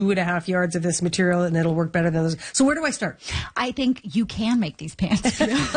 2.5 yards of this material and it'll work better than those. So where do I start? I think you can make these pants.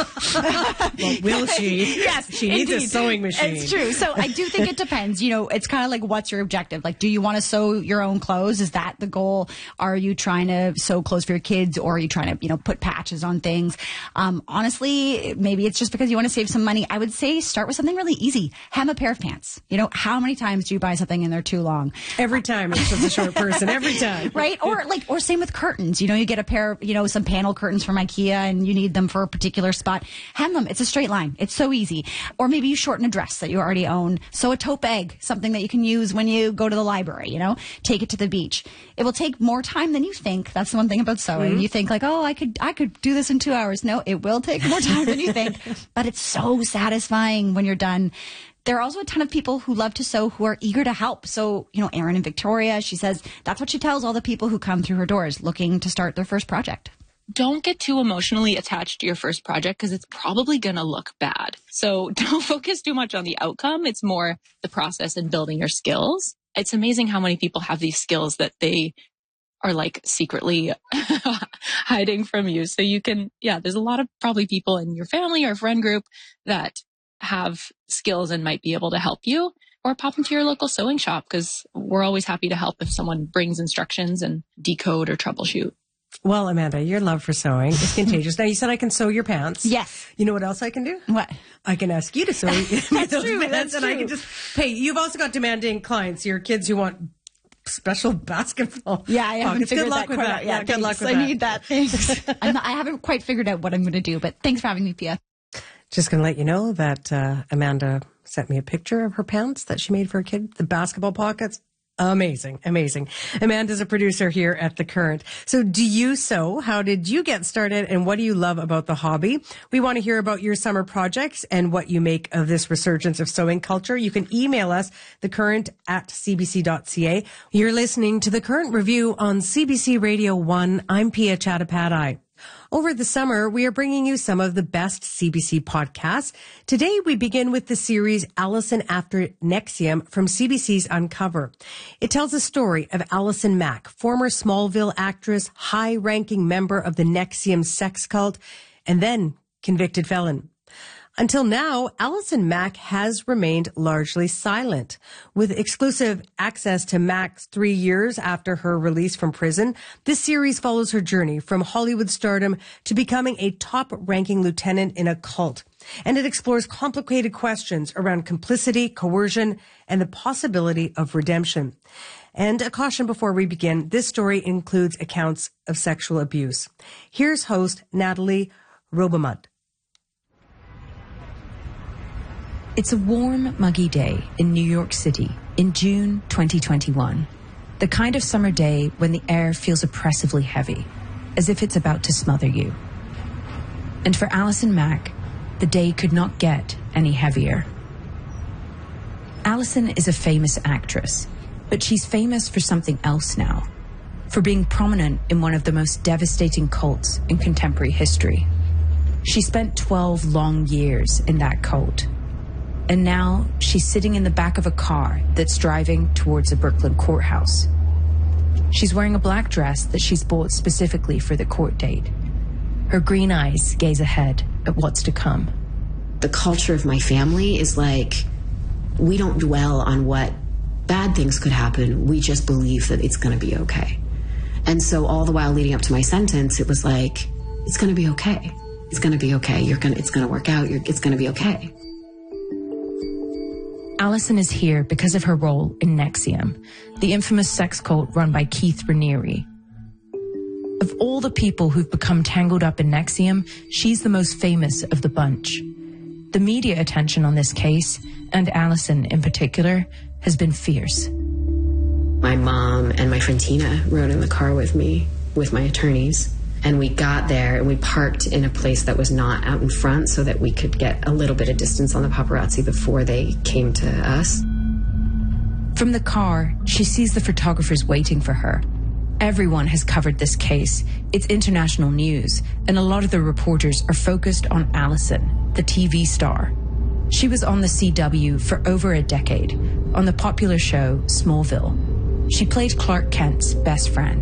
Well, will she? Yes, she needs a sewing machine. It's true. So I do think it depends. It's kind of like, what's your objective? Like, do you want to sew your own clothes? Is that the goal? Are you trying to sew clothes for your kids, or are you trying to, put patches on things? Honestly, maybe it's just because you want to save some money. I would say start with something really easy. Hem a pair of pants. How many times do you buy something and they're too long? Every time. It's just a short person. Every time. Right? Or same with curtains. You get a pair of, some panel curtains from IKEA and you need them for a particular spot. Hem them. It's a straight line. It's so easy. Or maybe you shorten a dress that you already own. Sew a tote bag, something that you can use when you go to the library, take it to the beach. It will take more time than you think. That's the one thing about sewing. Mm-hmm. You think like, oh, I could do this in 2 hours. No, it will take more time than you think, but it's so satisfying when you're done. There are also a ton of people who love to sew who are eager to help. So, Erin in Victoria, she says that's what she tells all the people who come through her doors looking to start their first project. Don't get too emotionally attached to your first project because it's probably going to look bad. So don't focus too much on the outcome. It's more the process and building your skills. It's amazing how many people have these skills that they are like secretly hiding from you. So you can, there's a lot of probably people in your family or friend group that have skills and might be able to help you, or pop into your local sewing shop because we're always happy to help if someone brings instructions and decode or troubleshoot. Well, Amanda, your love for sewing is contagious. Now, you said I can sew your pants. Yes. You know what else I can do? What? I can ask you to sew those pants, and I can just pay. You've also got demanding clients, your kids who want special basketball. Yeah, I haven't figured good luck that with quite that. out. Yeah, good luck with that. I need that. Thanks. I haven't quite figured out what I'm going to do, but thanks for having me, Pia. Just going to let you know that Amanda sent me a picture of her pants that she made for a kid, the basketball pockets. Amazing, amazing. Amanda's a producer here at The Current. So do you sew? How did you get started? And what do you love about the hobby? We want to hear about your summer projects and what you make of this resurgence of sewing culture. You can email us, thecurrent@cbc.ca. You're listening to The Current Review on CBC Radio 1. I'm Pia Chattopadhyay. Over the summer, we are bringing you some of the best CBC podcasts. Today, we begin with the series Alison After NXIVM from CBC's Uncover. It tells the story of Alison Mack, former Smallville actress, high-ranking member of the NXIVM sex cult, and then convicted felon. Until now, Alison Mack has remained largely silent. With exclusive access to Mack's 3 years after her release from prison, this series follows her journey from Hollywood stardom to becoming a top-ranking lieutenant in a cult. And it explores complicated questions around complicity, coercion, and the possibility of redemption. And a caution before we begin, this story includes accounts of sexual abuse. Here's host Natalie Robomund. It's a warm, muggy day in New York City in June 2021. The kind of summer day when the air feels oppressively heavy, as if it's about to smother you. And for Alison Mack, the day could not get any heavier. Alison is a famous actress, but she's famous for something else now, for being prominent in one of the most devastating cults in contemporary history. She spent 12 long years in that cult. And now she's sitting in the back of a car that's driving towards a Brooklyn courthouse. She's wearing a black dress that she's bought specifically for the court date. Her green eyes gaze ahead at what's to come. The culture of my family is like, we don't dwell on what bad things could happen. We just believe that it's going to be okay. And so all the while leading up to my sentence, it was like, it's going to be okay. It's going to be okay. It's going to work out. It's going to be okay. Alison is here because of her role in NXIVM, the infamous sex cult run by Keith Raniere. Of all the people who've become tangled up in NXIVM, she's the most famous of the bunch. The media attention on this case, and Alison in particular, has been fierce. My mom and my friend Tina rode in the car with me, with my attorneys. And we got there and we parked in a place that was not out in front so that we could get a little bit of distance on the paparazzi before they came to us. From the car, she sees the photographers waiting for her. Everyone has covered this case. It's international news, and a lot of the reporters are focused on Alison, the TV star. She was on the CW for over a decade, on the popular show Smallville. She played Clark Kent's best friend.